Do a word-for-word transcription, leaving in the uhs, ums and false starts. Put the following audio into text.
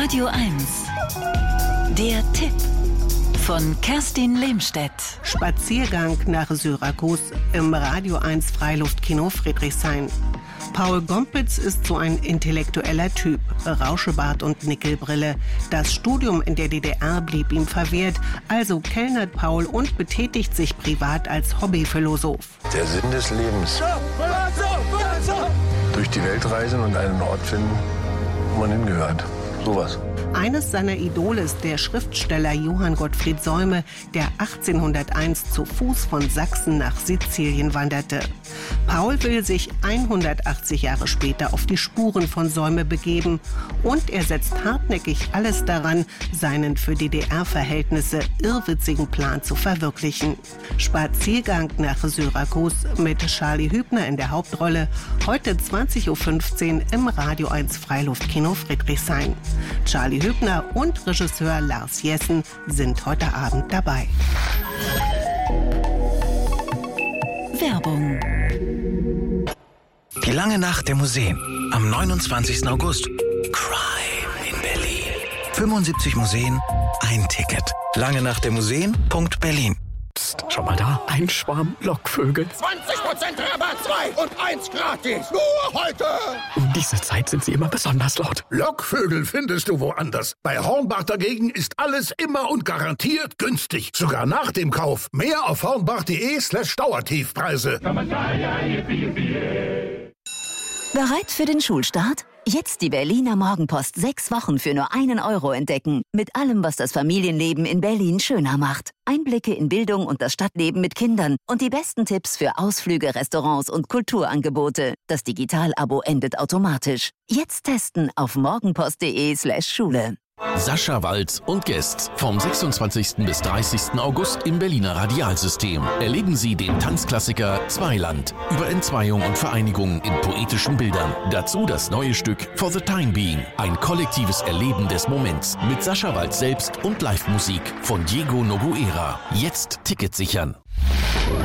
Radio eins. Der Tipp von Kerstin Lehmstedt. Spaziergang nach Syrakus im Radio eins Freiluftkino Friedrichshain. Paul Gompitz ist so ein intellektueller Typ. Rauschebart und Nickelbrille. Das Studium in der D D R blieb ihm verwehrt. Also kellnert Paul und betätigt sich privat als Hobbyphilosoph. Der Sinn des Lebens. Durch die Welt reisen und einen Ort finden, wo man hingehört. Sowas. Eines seiner Idole ist der Schriftsteller Johann Gottfried Säume, der achtzehnhunderteins zu Fuß von Sachsen nach Sizilien wanderte. Paul will sich hundertachtzig Jahre später auf die Spuren von Säume begeben und er setzt hartnäckig alles daran, seinen für D D R-Verhältnisse irrwitzigen Plan zu verwirklichen. Spaziergang nach Syrakus mit Charlie Hübner in der Hauptrolle, heute zwanzig Uhr fünfzehn im Radio eins Freiluftkino Friedrichshain. Charlie Hübner und Regisseur Lars Jessen sind heute Abend dabei. Werbung. Die lange Nacht der Museen am neunundzwanzigsten August. Crime in Berlin. fünfundsiebzig Museen, ein Ticket. Lange Nacht der Museen Punkt Berlin. Psst, schau mal da, ein Schwarm Lockvögel. zwanzig Prozent Rabatt, zwei und eins gratis. Nur heute. Um diese Zeit sind sie immer besonders laut. Lockvögel findest du woanders. Bei Hornbach dagegen ist alles immer und garantiert günstig. Sogar nach dem Kauf. Mehr auf hornbach.de slash Dauertiefpreise. Bereit für den Schulstart? Jetzt die Berliner Morgenpost sechs Wochen für nur einen Euro entdecken. Mit allem, was das Familienleben in Berlin schöner macht. Einblicke in Bildung und das Stadtleben mit Kindern und die besten Tipps für Ausflüge, Restaurants und Kulturangebote. Das Digital-Abo endet automatisch. Jetzt testen auf morgenpost.de slash Schule. Sascha Waltz und Guests vom sechsundzwanzigsten bis dreißigsten August im Berliner Radialsystem. Erleben Sie den Tanzklassiker Zweiland über Entzweiung und Vereinigung in poetischen Bildern. Dazu das neue Stück For the Time Being. Ein kollektives Erleben des Moments mit Sascha Waltz selbst und Live-Musik von Diego Noguera. Jetzt Ticket sichern.